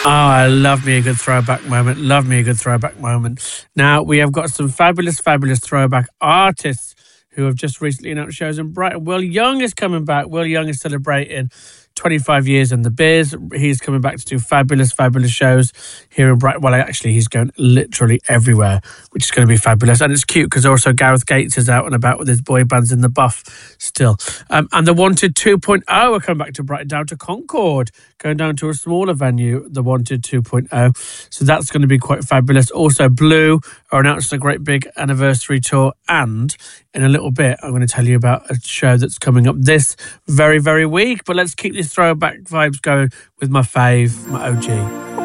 Oh, I love me a good throwback moment. Love me a good throwback moment. Now, we have got some fabulous, fabulous throwback artists who have just recently announced shows in Brighton. Will Young is coming back. Will Young is celebrating 25 years in the biz. He's coming back to do fabulous, fabulous shows here in Brighton. Well, actually, he's going literally everywhere, which is going to be fabulous. And it's cute because also Gareth Gates is out and about with his boy bands in the Buff still. And The Wanted 2.0 are coming back to Brighton, down to Concord, going down to a smaller venue, The Wanted 2.0. So that's going to be quite fabulous. Also, Blue are announcing a great big anniversary tour. And in a little bit, I'm going to tell you about a show that's coming up this very, very week. But let's keep these throwback vibes going with my fave, my OG.